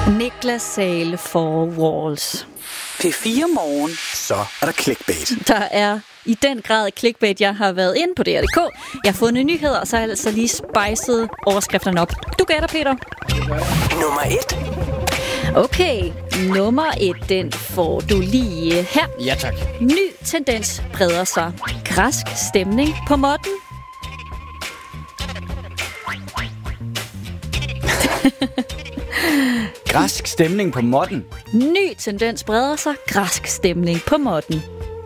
Niklas Zahle for Walls. P4 Morgen. Så er der clickbait. Der er i den grad clickbait. Jeg har været inde på DR.dk. Jeg har fundet nyheder, og så har jeg altså lige spejset overskrifterne op. Du gætter, Peter. Nummer 1. Okay, nummer 1, den får du lige her. Ja, tak. Ny tendens breder sig. Græsk stemning på modden. Græsk stemning på modden. Ny tendens breder sig. Græsk stemning på modden.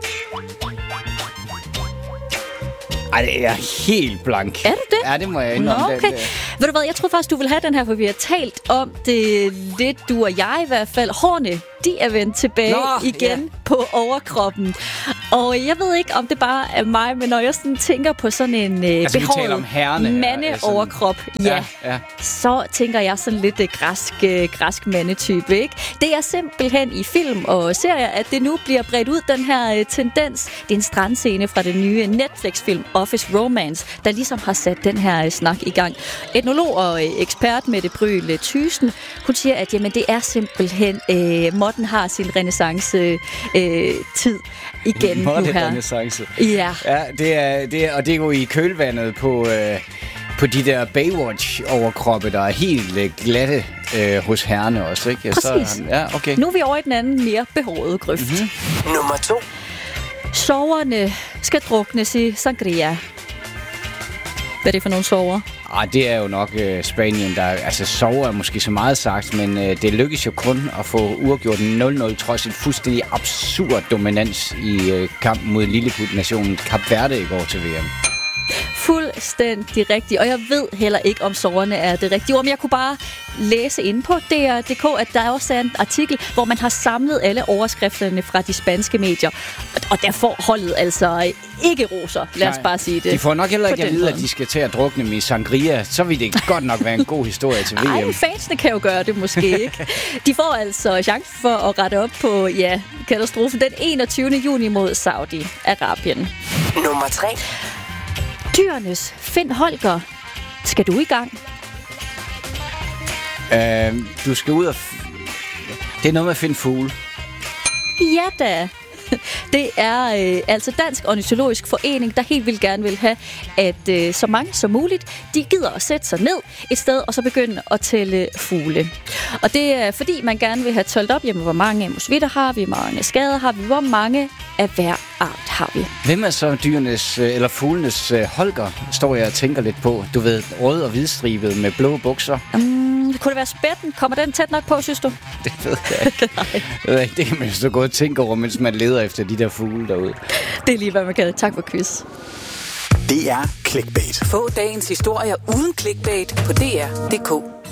Ej, det er helt blank. Er du det? Ja, det må jeg indrømme. Nå, okay. Ved du hvad, jeg tror faktisk, du vil have den her, for vi har talt om det lidt, du og jeg i hvert fald. Hårene, de er vendt tilbage igen på overkroppen. Og jeg ved ikke, om det bare er mig, men når jeg sådan tænker på sådan en behåret mandeoverkrop, så tænker jeg sådan lidt græsk mandetype, ikke? Det er simpelthen i film og serier, at det nu bliver bredt ud, den her tendens. Det er en strandscene fra den nye Netflix-film Office Romance, der ligesom har sat den her snak i gang. Etnolog og ekspert Mette Bryl Thyssen, hun siger, at jamen, det er simpelthen modden har sin renæssance tid igen nu her. Renæssance. Ja. Ja, det er, og det går i kølvandet på de der Baywatch-overkroppe, der er helt glatte hos herrene også, ikke? Præcis. Så, okay. Nu er vi over i den anden mere behårede grøft. Mm-hmm. Nummer 2. Soverne skal druknes i sangria. Hvad er det for nogle sover? Det er jo nok Spanien, der... Altså, sover er måske så meget sagt, men det lykkes jo kun at få uafgjort 0-0, trods et fuldstændig absurd dominans i kampen mod Lilliput-nationen Kap Verde i går til VM. Fuldstændig rigtigt, og jeg ved heller ikke, om soverne er det rigtige ord, men jeg kunne bare læse inde på DR.dk, at der også er en artikel, hvor man har samlet alle overskrifterne fra de spanske medier, og der får holdet altså ikke roser, lad os bare sige det. De får nok heller ikke at vide, at de skal til at drukne dem i sangria, så vil det godt nok være en god historie til VM. Ej, fansene kan jo gøre det måske ikke. De får altså chancen for at rette op på, katastrofen den 21. juni mod Saudi-Arabien. Nummer 3. Dyrenes Finn Holger. Skal du i gang? Du skal ud og... Det er noget med at finde fugle. Ja da. Det er altså Dansk Ornitologisk Forening, der helt vildt gerne vil have, at så mange som muligt, de gider at sætte sig ned et sted, og så begynde at tælle fugle. Og det er fordi, man gerne vil have talt op, hvor mange musvitter har vi, hvor mange skader har vi, hvor mange af hver art har vi. Hvem er så dyrenes, eller fuglenes Holger, står jeg og tænker lidt på. Du ved, rød og hvidstribet med blå bukser. Kunne det være spætten? Kommer den tæt nok på, synes du? Det ved jeg ikke. Det kan man jo så godt tænke over, mens man leder efter de der fugle derude. Det er lige, hvad man kan. Tak for quiz. Det er clickbait. Få dagens historier uden clickbait på DR.dk.